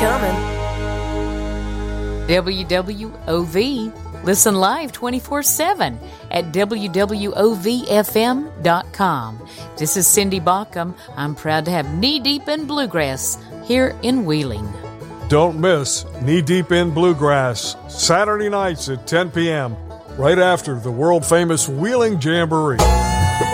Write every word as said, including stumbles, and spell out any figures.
coming. W W O V. Listen live twenty-four seven at W W O V F M dot com. This is Cindy Baucom. I'm proud to have Knee Deep in Bluegrass here in Wheeling. Don't miss Knee Deep in Bluegrass, Saturday nights at ten p.m., right after the world-famous Wheeling Jamboree.